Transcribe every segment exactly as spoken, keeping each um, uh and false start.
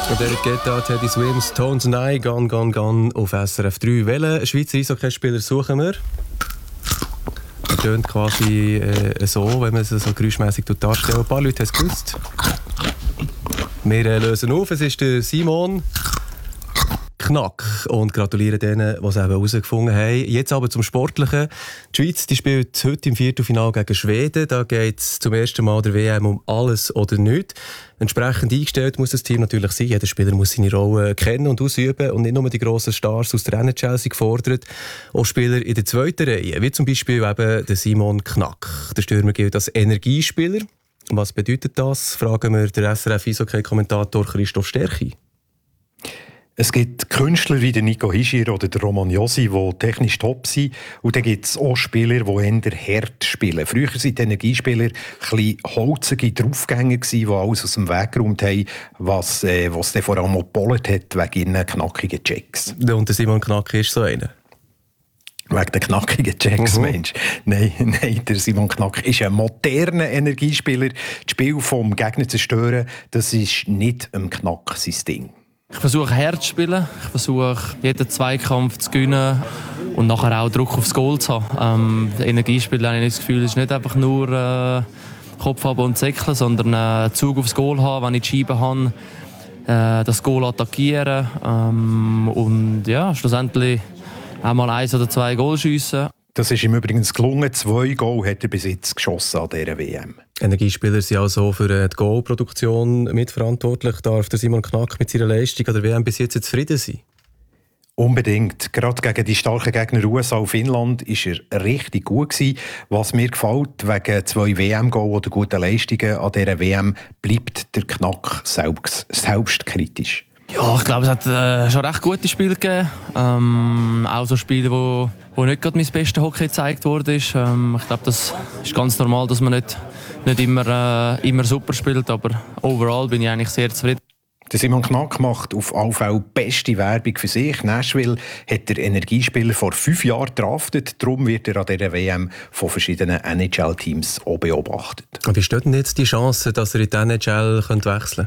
Und David Guetta, Teddy Swims, Tones and I, Gone, Gone, Gone auf S R F drei. Welchen Schweizer Eishockeyspieler suchen wir? Das tönt quasi äh, so, wenn man es so geräuschmässig darstellt. Ein paar Leute haben es gewusst. Wir äh, lösen auf. Es ist der Simon Knack und gratuliere denen, die es eben herausgefunden haben. Jetzt aber zum Sportlichen. Die Schweiz die spielt heute im Viertelfinale gegen Schweden. Da geht es zum ersten Mal der W M um alles oder nichts. Entsprechend eingestellt muss das Team natürlich sein. Jeder Spieler muss seine Rolle kennen und ausüben und nicht nur die grossen Stars aus der N H L sind gefordert. Auch Spieler in der zweiten Reihe, wie zum Beispiel eben der Simon Knack. Der Stürmer gilt als Energiespieler. Was bedeutet das? Fragen wir den S R F-Eishockey-Kommentator Christoph Sterchi. Es gibt Künstler wie der Nico Hischier oder der Roman Josi, die technisch top sind. Und dann gibt es auch Spieler, die eher hart spielen. Früher waren die Energiespieler ein bisschen holzige Draufgänger, die alles aus dem Weg geräumt haben, was, äh, was dann vor allem auch gebollert hat wegen ihren knackigen Checks. Und der Simon Knack ist so einer? Wegen den knackigen Checks, mhm. Mensch. Nein, nein, der Simon Knack ist ein moderner Energiespieler. Das Spiel vom Gegner zu zerstören, das ist nicht im Knack sein Ding. Ich versuche hart zu spielen, ich versuche jeden Zweikampf zu gewinnen und nachher auch Druck aufs Goal zu haben. Ähm, Energiespiel habe ich das Gefühl, ist nicht einfach nur äh, Kopf haben und säckeln, sondern äh, Zug aufs Goal haben, wenn ich die Scheibe habe, äh, das Goal attackieren ähm, und ja, schlussendlich auch mal eins oder zwei Goal schiessen. Das ist ihm übrigens gelungen. Zwei Goal hat er bis jetzt geschossen an dieser W M. Energiespieler sind also für die Goalproduktion mitverantwortlich. Darf der Simon Knack mit seiner Leistung an der W M bis jetzt zufrieden sein? Unbedingt. Gerade gegen die starken Gegner U S A und Finnland war er richtig gut gewesen. Was mir gefällt, wegen zwei W M-Goals oder guten Leistungen an dieser W M, bleibt der Knack selbst, selbstkritisch. Ja, ich glaube, es hat äh, schon recht gute Spiele gegeben. Ähm, auch so Spiele, wo, wo nicht gerade mein bestes Hockey gezeigt wurde. Ähm, ich glaube, das ist ganz normal, dass man nicht, nicht immer, äh, immer super spielt. Aber overall bin ich eigentlich sehr zufrieden. Der Simon Knack macht auf alle Fälle beste Werbung für sich. Nashville hat der Energiespieler vor fünf Jahren gedraftet. Darum wird er an dieser W M von verschiedenen N H L-Teams auch beobachtet. Und wie steht denn jetzt die Chance, dass er in die N H L wechseln könnte?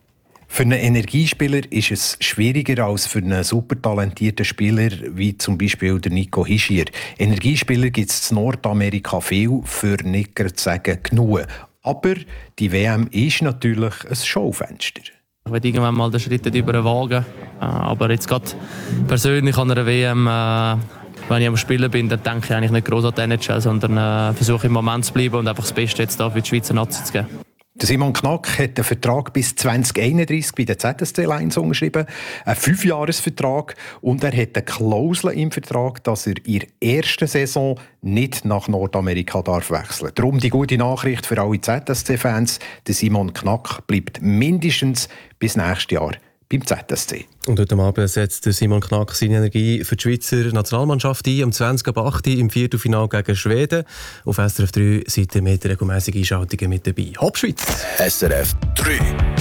Für einen Energiespieler ist es schwieriger als für einen super talentierten Spieler wie zum Beispiel der Nico Hischier. Energiespieler gibt es in Nordamerika viel, für nicht zu sagen genug. Aber die W M ist natürlich ein Schaufenster. Ich will irgendwann mal den Schritt über den Wagen. Aber jetzt gerade persönlich an einer W M, wenn ich am Spielen bin, dann denke ich eigentlich nicht gross an die N H L, sondern versuche im Moment zu bleiben und einfach das Beste jetzt da für die Schweizer Nazi zu geben. Der Simon Knack hat einen Vertrag bis zwanzig einunddreißig bei der Z S C Lions unterschrieben, einen Fünfjahresvertrag, und er hat eine Klausel im Vertrag, dass er in der ersten Saison nicht nach Nordamerika darf wechseln. Darum die gute Nachricht für alle Z S C-Fans: Der Simon Knack bleibt mindestens bis nächstes Jahr beim Z S C. Und heute Abend setzt Simon Knack seine Energie für die Schweizer Nationalmannschaft ein. Am zwanzig ab acht im Viertelfinale gegen Schweden. Auf S R F drei seid ihr mit regelmäßigen Einschaltungen mit dabei. Hopp Schweiz! S R F drei